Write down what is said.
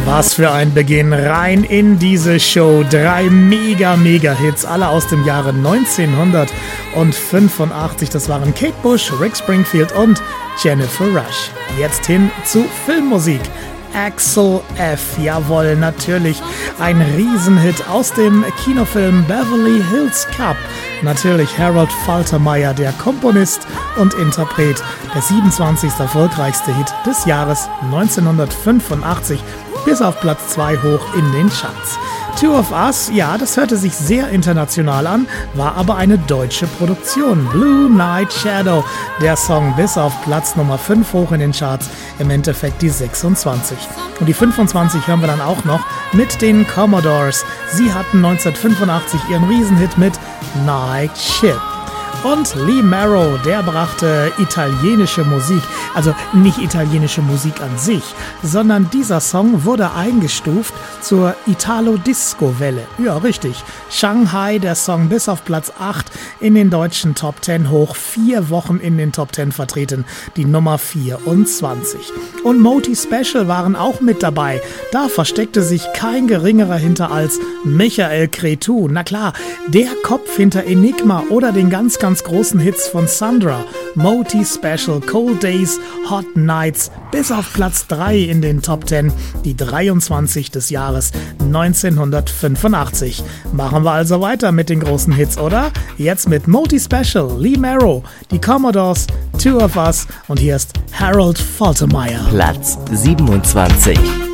Was für ein Beginn rein in diese Show. 3 Mega-Hits, alle aus dem Jahre 1985. Das waren Kate Bush, Rick Springfield und Jennifer Rush. Jetzt hin zu Filmmusik. Axel F. Jawohl, natürlich ein Riesenhit aus dem Kinofilm Beverly Hills Cop. Natürlich Harold Faltermeyer, der Komponist und Interpret. Der 27. erfolgreichste Hit des Jahres 1985. Bis auf Platz 2 hoch in den Charts. Two of Us, ja, das hörte sich sehr international an, war aber eine deutsche Produktion. Blue Night Shadow, der Song bis auf Platz Nummer 5 hoch in den Charts, im Endeffekt die 26. Und die 25 hören wir dann auch noch mit den Commodores. Sie hatten 1985 ihren Riesenhit mit Night Ship. Und Lee Marrow, der brachte italienische Musik, also nicht italienische Musik an sich, sondern dieser Song wurde eingestuft zur Italo-Disco-Welle. Ja, richtig. Shanghai, der Song bis auf Platz 8 in den deutschen Top 10 hoch, 4 Wochen in den Top 10 vertreten, die Nummer 24. Und Moti Special waren auch mit dabei. Da versteckte sich kein geringerer hinter als Michael Cretu. Na klar, der Kopf hinter Enigma oder den ganz großen Hits von Sandra, Moti Special, Cold Days, Hot Nights, bis auf Platz 3 in den Top 10, die 23 des Jahres 1985. Machen wir also weiter mit den großen Hits, oder? Jetzt mit Moti Special, Lee Marrow, die Commodores, Two of Us und hier ist Harold Faltermeyer. Platz 27.